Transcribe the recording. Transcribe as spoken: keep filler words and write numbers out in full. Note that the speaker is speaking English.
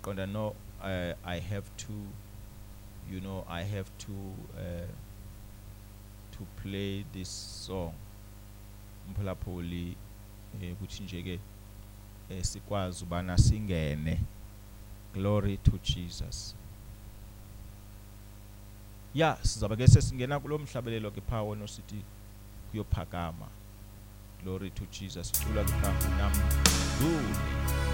qonda no uh, I have to, you know, I have to uh, to play this song mphulaphuli ukuthi nje ke sikwazi ubana singene. Glory to Jesus. Ya sizabe ke sesingena kulo mhlabelelo ke phawo no sithi kuyophakama. Glory to Jesus. Cula ke phambi namduli.